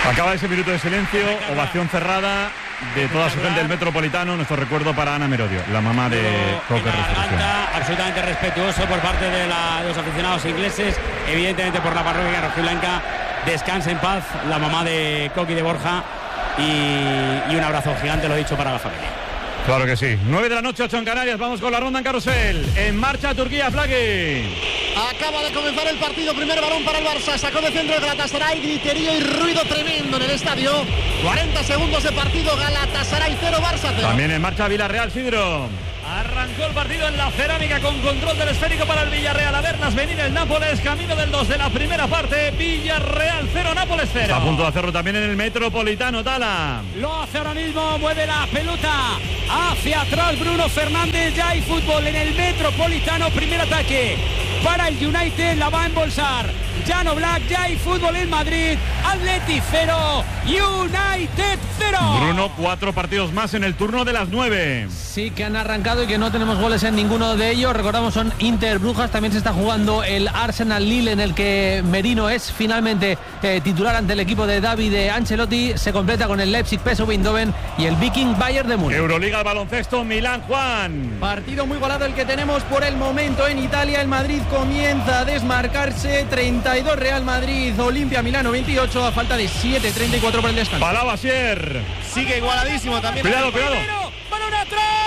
Acaba ese minuto de silencio, ovación cerrada de toda su gente del Metropolitano. Nuestro recuerdo para Ana Merodio, la mamá de Coque Resurrección. Absolutamente respetuoso por parte de los aficionados ingleses, evidentemente por la parroquia rojiblanca. Descansa en paz la mamá de Coqui de Borja y un abrazo gigante, lo he dicho, para la familia. Claro que sí. 9 de la noche, 8 en Canarias. Vamos con la ronda en carrusel. En marcha Turquía, Flaqui. Acaba de comenzar el partido. Primer balón para el Barça. Sacó de centro de Galatasaray. Griterío y ruido tremendo en el estadio. 40 segundos de partido. Galatasaray 0, Barça 0. También en marcha Villarreal, Sidro. Arrancó el partido en la Cerámica con control del esférico para el Villarreal. A verlas venir el Nápoles, camino del 2 de la primera parte. Villarreal 0, Nápoles 0. Está a punto de hacerlo también en el Metropolitano, Tala. Lo hace ahora mismo, mueve la pelota hacia atrás Bruno Fernández. Ya hay fútbol en el Metropolitano. Primer ataque para el United, la va a embolsar Jan Oblak. Ya hay fútbol en Madrid. Atleti 0, United 0. Bruno, 4 partidos más en el turno de las 9. Sí, que han arrancado y que no tenemos goles en ninguno de ellos. Recordamos, son Inter Brujas. También se está jugando el Arsenal Lille, en el que Merino es finalmente titular ante el equipo de Davide Ancelotti. Se completa con el Leipzig PSV Eindhoven y el Viking Bayern de Múnich. Euroliga de baloncesto, Milán, Juan. Partido muy igualado el que tenemos por el momento en Italia. El Madrid comienza a desmarcarse. 32 Real Madrid, Olimpia Milano 28, a falta de 7:34 por el descanso. Palau Basier. Sigue igualadísimo también. Cuidado. ¡Balón atrás!